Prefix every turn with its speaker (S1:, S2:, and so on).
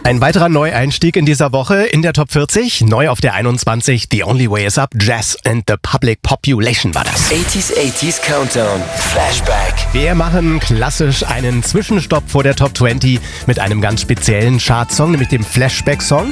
S1: Ein weiterer Neueinstieg in dieser Woche in der Top 40. Neu auf der 21, The Only Way Is Up, Jazz and the Public Population war das.
S2: 80s Countdown, Flashback.
S1: Wir machen klassisch einen Zwischenstopp vor der Top 20 mit einem ganz speziellen Chartsong, nämlich dem Flashback-Song.